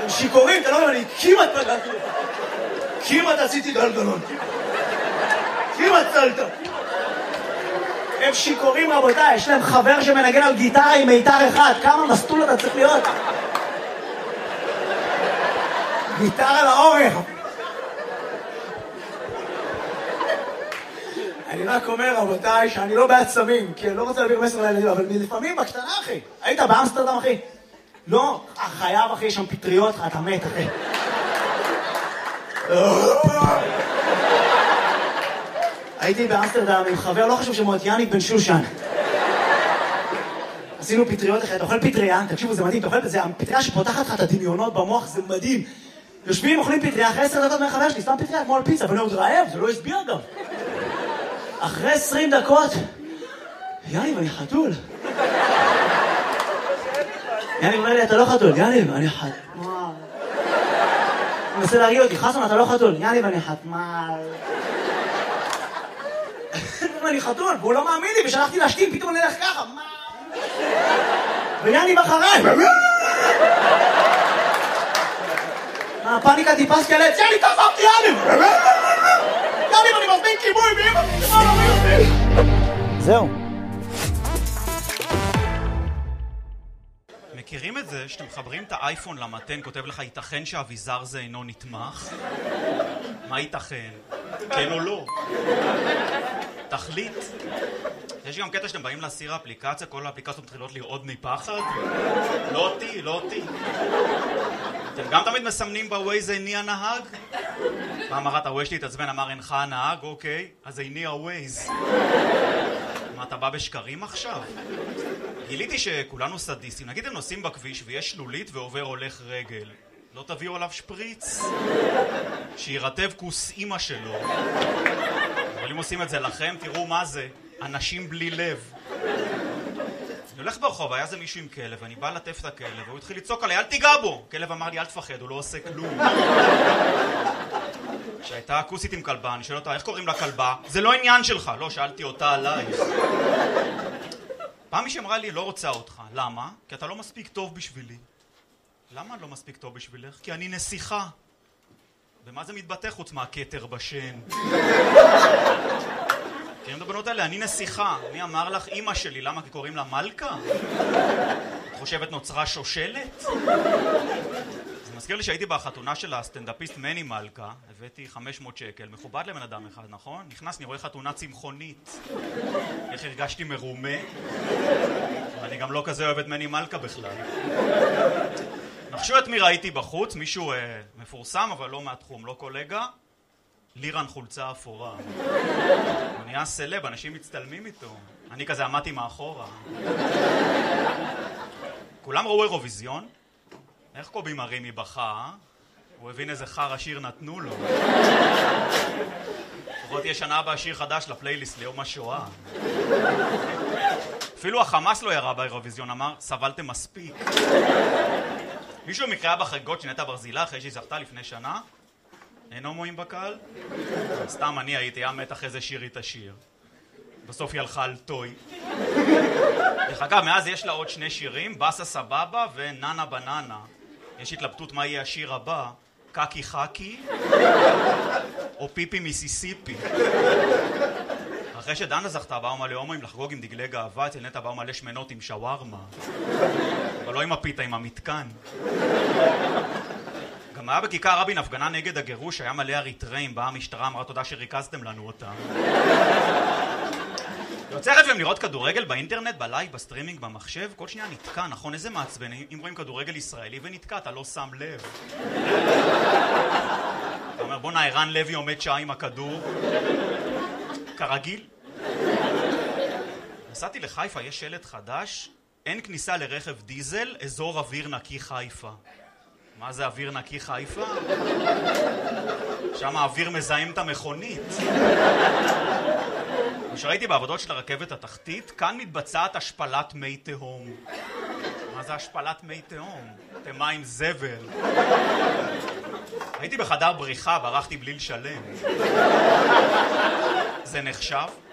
הם שיכורים, אתה לא יודע, אני כמעט פגעתי לך. כמעט עשיתי גלגלון. כמעט צלת. הם שיכורים רבותיי, יש להם חבר שמנגן על גיטרה עם מיתר אחד. כמה מסטול אתה צריך להיות? גיטרה לאורך. אני רק אומר רבותיי שאני לא בעד סמים, כי אני לא רוצה להעביר מסר לילדים, אבל לפעמים בקטנה אחי. היית באמסטרדם אחי? לא, חייב אחי, יש שם פטריות, אתה מת אחי. הייתי באמסטרדם עם חבר, לא חשוב שמות, יניק בן שושן. עשינו פטריות אחרי, אתה אוכל פטריה, תקשיבו זה מדהים, אתה אוכל, זה הפטריה שפותחת לך את הדמיונות במוח, זה מדהים. יושבים, אוכלים פטריה, אחרי 10 דקות מהחבר שלי, סתם פטריה כמו על פיצה, ואני עוד רעב, זה לא הסביר גם. אחרי 20 דקות, יניב, אני חתול. יניב אומר לי, אתה לא חתול, יניב, אני חתול. הוא מנסה להרגיע אותי, חסון, אתה לא חתול, יניב, אני חתמל. אני חתול, והוא לא מאמין לי, ושלחתי להשתין, פתאום נלך ככה, מה? ויניב אחריי. הפאניקה טיפס כאלה, יניב, תעזבתי, יניב! יניב, אני מזמין כיבוי, זהו. מכירים את זה שאתם מחברים את האייפון למתן, כותב לך ייתכן שהאביזר זה אינו נתמך? מה ייתכן? כן או לא? תחליט. יש גם קטע שאתם באים להסיר האפליקציה, כל האפליקציות מתחילות לרעוד מפחד? לא אותי, לא אותי. אתם גם תמיד מסמנים בווייז איני הנהג? פעם אחת הווייז שלי התעצבן, אמר אינך הנהג, אוקיי, אז איני הווייז. מה, אתה בא בשקרים עכשיו? גיליתי שכולנו סדיסטים. נגיד הם נוסעים בכביש ויש שלולית ועובר הולך רגל. לא תביאו עליו שפריץ? שירטב כוס אמא שלו. אבל אם עושים את זה לכם, תראו מה זה. אנשים בלי לב. אני הולך ברחוב, היה זה מישהו עם כלב, ואני בא לטף את הכלב, והוא התחיל לצעוק עליי, אל תיגע בו! כלב אמר לי, אל תפחד, הוא לא עושה כלום. כשהייתה כוסית עם כלבה, אני שואל אותה, איך קוראים לה כלבה? זה לא עניין שלך. לא, שאלתי אותה עלייך. פעם מישהי אמרה לי, לא רוצה אותך. למה? כי אתה לא מספיק טוב בשבילי. למה לא מספיק טוב בשבילך? כי אני נסיכה. ומה זה מתבטא חוץ מהכתר בשן? תראים את הבנות האלה, אני נסיכה. מי אמר לך? אמא שלי. למה? כי קוראים לה מלכה? את חושבת נוצרה שושלת? זה מזכיר לי שהייתי בחתונה של הסטנדאפיסט מני מלכה, הבאתי 500 שקל, מכובד לבן אדם אחד, נכון? נכנס, אני רואה חתונה צמחונית. איך הרגשתי מרומה? ואני גם לא כזה אוהב את מני מלכה בכלל. נחשו את מי ראיתי בחוץ, מישהו מפורסם אבל לא מהתחום, לא קולגה. לירן חולצה אפורה. הוא נהיה סלב, אנשים מצטלמים איתו. אני כזה עמדתי מאחורה. כולם ראו אירוויזיון? איך קובי מרימי בכה? הוא הבין איזה חרא שיר נתנו לו. לפחות תהיה שנה הבאה שיר חדש לפלייליסט ליום השואה. אפילו החמאס לא ירה באירוויזיון, אמר, סבלתם מספיק. מישהו מקריאה בחגיגות של נטע ברזילה אחרי שהיא זכתה לפני שנה? אין הומואים בקהל? סתם אני הייתי מת אחרי זה שיר איתה שיר. בסוף היא הלכה על טוי. דרך אגב, מאז יש לה עוד 2 שירים, בסה סבבה וננה בננה. יש התלבטות מה יהיה השיר הבא, קקי חקי או פיפי מיסיסיפי. אחרי שדנה זכתה באו מלא הומואים לחגוג עם דגלי גאווה, אצל נטע באו מלא שמנות עם שווארמה. אבל לא עם הפיתה, עם המתקן. גם היה בכיכר רבין הפגנה נגד הגירוש, היה מלא אריתראים, באה המשטרה, אמרה תודה שריכזתם לנו אותם. יוצא לכם לראות כדורגל באינטרנט, בלייב, בסטרימינג, במחשב, כל שנייה נתקע, נכון? איזה מעצבן, אם רואים כדורגל ישראלי ונתקע, אתה לא שם לב. אתה אומר, בוא ערן לוי עומד שעה עם הכדור. כרגיל. נסעתי לחיפה, יש שלט חדש, אין כניסה לרכב דיזל, אזור אוויר נקי חיפה. מה זה אוויר נקי חיפה? שם האוויר מזהם את המכונית. כשראיתי בעבודות של הרכבת התחתית, כאן מתבצעת השפלת מי תהום. מה זה השפלת מי תהום? אתם מים זבל. הייתי בחדר בריחה, ברחתי בלי לשלם. זה נחשב?